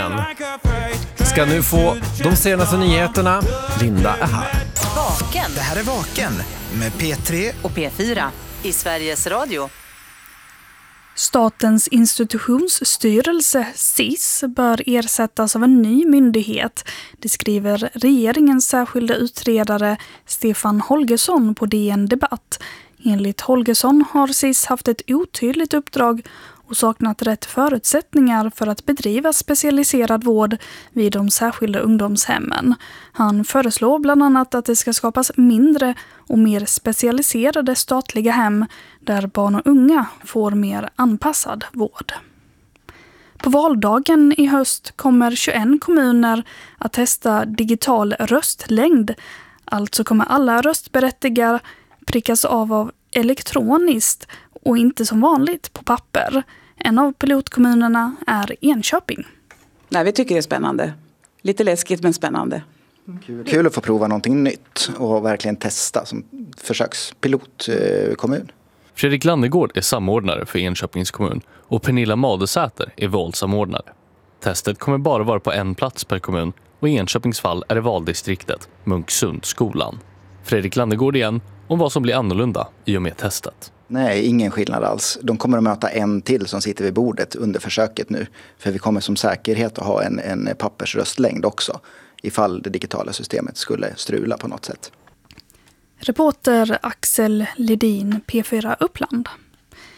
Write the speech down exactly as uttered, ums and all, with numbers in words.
Ska nu få de senaste nyheterna. Linda är här. Vaken. Det här är Vaken med P tre Och P fyra i Sveriges Radio. Statens institutionsstyrelse, S I S, bör ersättas av en ny myndighet. Det skriver regeringens särskilda utredare Stefan Holgersson på D N Debatt. Enligt Holgersson har S I S haft ett otydligt uppdrag och saknat rätt förutsättningar för att bedriva specialiserad vård vid de särskilda ungdomshemmen. Han föreslår bland annat att det ska skapas mindre och mer specialiserade statliga hem där barn och unga får mer anpassad vård. På valdagen i höst kommer tjugoett kommuner att testa digital röstlängd. Alltså kommer alla röstberättigade prickas av av elektroniskt och inte som vanligt på papper. En av pilotkommunerna är Enköping. Nej, vi tycker det är spännande. Lite läskigt men spännande. Kul, Kul att få prova någonting nytt och verkligen testa som försökspilotkommun. Fredrik Landegård är samordnare för Enköpings kommun och Pernilla Madesäter är valsamordnare. Testet kommer bara vara på en plats per kommun och i Enköpings fall är det valdistriktet Munksundskolan. Fredrik Landegård igen om vad som blir annorlunda i och med testet. Nej, ingen skillnad alls. De kommer att möta en till som sitter vid bordet under försöket nu. För vi kommer som säkerhet att ha en, en pappersröstlängd också ifall det digitala systemet skulle strula på något sätt. Reporter Axel Ledin, P fyra Uppland.